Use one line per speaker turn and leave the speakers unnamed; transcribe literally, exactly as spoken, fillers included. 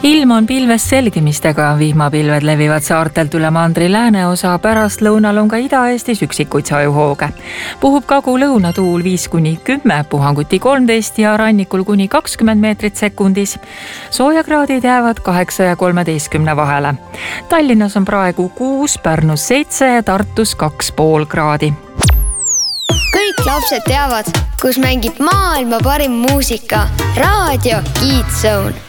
Ilm on pilvest selgimistega, vihmapilved levivad saartelt üle mandri lääneosa, pärast lõunal on ka Ida-Eestis üksikuid sajuhooge. Puhub kagu-lõunatuul viis kuni kümme, puhanguti kolmteist ja rannikul kuni kakskümmend meetrit sekundis. Soojakraadid jäävad kaheksa ja kolmeteistkümne vahele. Tallinnas on praegu kuus, Pärnus seitse ja Tartus kaks pool kraadi.
Kõik lapsed teavad, kus mängib maailma parim muusika. Raadio Kids Zone.